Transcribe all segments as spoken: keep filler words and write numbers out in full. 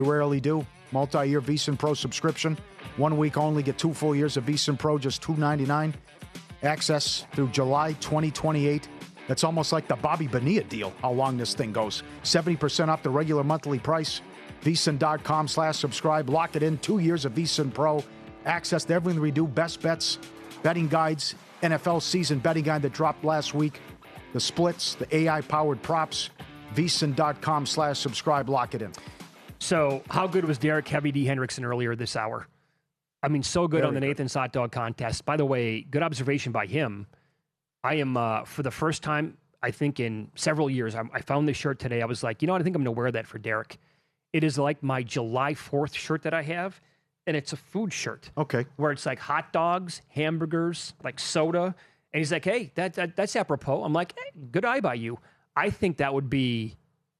We rarely do. Multi-year VSiN Pro subscription. One week only. Get two full years of VSiN Pro, just two ninety-nine. Access through July twenty twenty-eight. That's almost like the Bobby Bonilla deal, how long this thing goes. seventy percent off the regular monthly price. VSiN.com slash subscribe. Lock it in. Two years of VSiN Pro. Access to everything we do. Best bets, betting guides, N F L season betting guide that dropped last week. The splits, the A I-powered props. VSiN.com slash subscribe. Lock it in. So how good was Derek Heavy D. Hendrickson earlier this hour? I mean, so good Very on the good. Nathan's Hot Dog Contest. By the way, good observation by him. I am, uh, for the first time, I think in several years, I, I found this shirt today. I was like, you know what? I think I'm going to wear that for Derek. It is like my July fourth shirt that I have, and it's a food shirt. Okay. Where it's like hot dogs, hamburgers, like soda. And he's like, hey, that, that that's apropos. I'm like, hey, good eye by you. I think that would be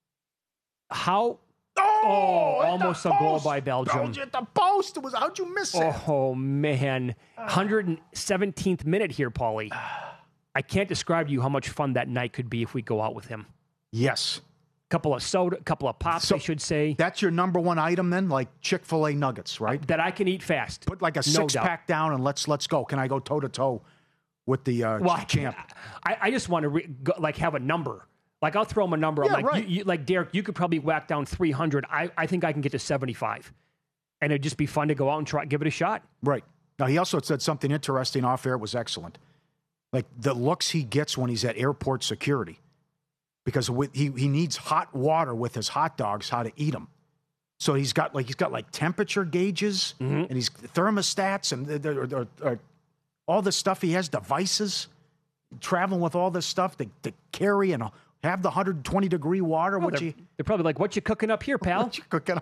how... Oh, at almost the a goal post. by Belgium. Belgium at the post. It was, how'd you miss it? Oh, man. one hundred seventeenth minute here, Paulie. I can't describe to you how much fun that night could be if we go out with him. Yes. Couple of soda, couple of pops, So I should say, That's your number one item then, like Chick-fil-A nuggets, right? that I can eat fast. Put like a No six doubt. pack down and let's let's go. Can I go toe to toe with the uh, Well, I, champ? I, I just want to re- go, like have a number. Like I'll throw him a number. I'm Yeah, like, right. you, you, like Derek, you could probably whack down three hundred. I, I think I can get to seventy-five, and it'd just be fun to go out and try, give it a shot. Right. Now he also said something interesting off air. It was excellent. Like the looks he gets when he's at airport security, because with, he he needs hot water with his hot dogs, how to eat them. So he's got like he's got like temperature gauges Mm-hmm. and he's thermostats and they're, they're, they're, all this stuff. He has devices traveling with all this stuff to, to carry and have the one hundred twenty degree water. Well, what they're, you they're probably like, what you cooking up here, pal? what you cooking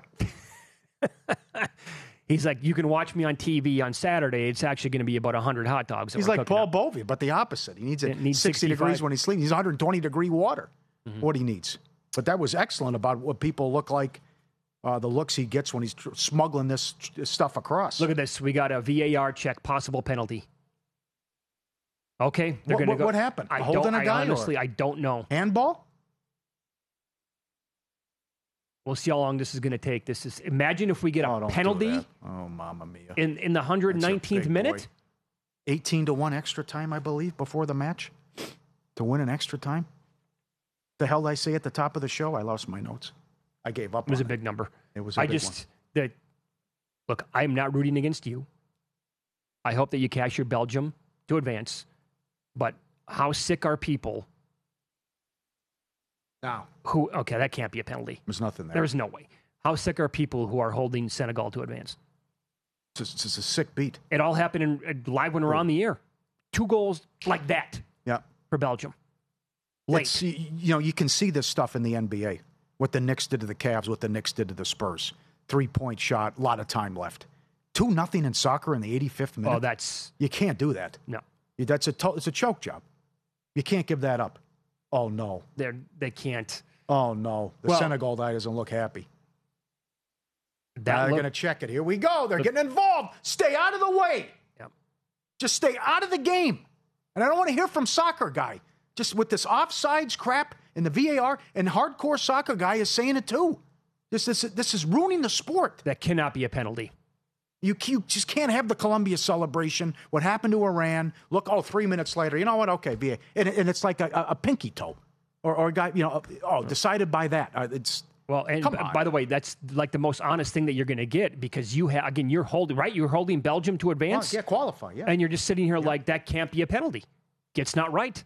up? He's like, you can watch me on T V on Saturday. It's actually going to be about one hundred hot dogs. that He's we're like cooking Paul up. Bovey, but the opposite. He needs it, It needs sixty sixty-five. degrees when he's sleeping. He's one hundred twenty degree water. Mm-hmm. What he needs. But that was excellent about what people look like, uh, the looks he gets when he's tr- smuggling this, this stuff across. Look at this. We got a V A R check, possible penalty. Okay, they're What- going to what- go. what happened? I Holding don't, a guy, I honestly, or- I don't know. Handball? We'll see how long this is going to take. This is. Imagine if we get a Oh, don't do penalty that. Oh, mamma mia. in in the one hundred nineteenth That's a big minute. boy. eighteen to one extra time, I believe, before the match to win an extra time. The hell did I say at the top of the show? I lost my notes. I gave up. It was on a big number. It was a I big just that. Look, I'm not rooting against you. I hope that you cash your Belgium to advance. But how sick are people No, who? Okay, that can't be a penalty. there's nothing there. There's no way. How sick are people who are holding Senegal to advance? It's, just, it's a sick beat. It all happened in, uh, live when we're on the air. Two goals like that Yeah. for Belgium. Late. It's, you you know, you can see this stuff in the N B A. What the Knicks did to the Cavs, what the Knicks did to the Spurs. Three-point shot, a lot of time left. two nothing in soccer in the eighty-fifth minute. Oh, that's You can't do that. no. That's a to- it's a choke job. You can't give that up. Oh, no. They they can't. Oh, no. The Well- Senegal guy doesn't look happy. That Now they're look- going to check it. Here we go. They're getting involved. Stay out of the way. Yep. Just stay out of the game. And I don't want to hear from soccer guy. Just with this offsides crap in the V A R, and hardcore soccer guy is saying it too. This, this, this is ruining the sport. That cannot be a penalty. You, you just can't have the Columbia celebration. What happened to Iran? Look, oh, three minutes later, you know what? Okay, V A. And, and it's like a, a, a pinky toe. Or, or a guy, you know, oh, decided by that. Uh, it's Well, and Come b- on. by the way, that's like the most honest thing that you're going to get because you have, again, you're holding, right? You're holding Belgium to well, advance. yeah, qualify, yeah. And you're just sitting here like, that can't be a penalty. It's not right.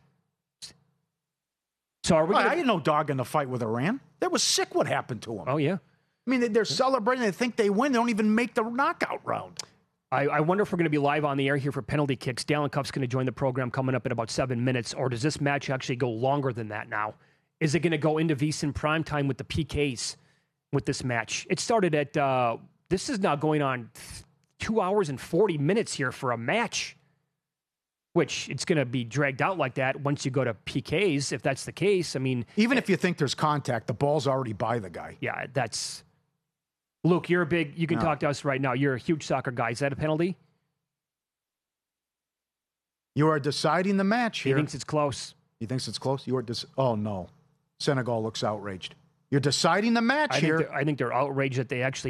So are we Well, I going didn't know dog in the fight with Iran. That was sick what happened to him. Oh, yeah. I mean, they- they're celebrating. They think they win. They don't even make the knockout round. I, I wonder if we're going to be live on the air here for penalty kicks. Dalen Cuff's going to join the program coming up in about seven minutes. Or does this match actually go longer than that now? Is it going to go into VSiN primetime with the P Ks with this match? It started at, uh, this is now going on two hours and forty minutes here for a match, which it's going to be dragged out like that once you go to P Ks, if that's the case. I mean, Even if you think there's contact, the ball's already by the guy. yeah, that's... Luke, you're a big, you can No. talk to us right now. You're a huge soccer guy. Is that a penalty? You are deciding the match He here. thinks it's close. He thinks it's close. You are. Dis- oh no, Senegal looks outraged. You're deciding the match I think, here. they're, I think they're outraged that they actually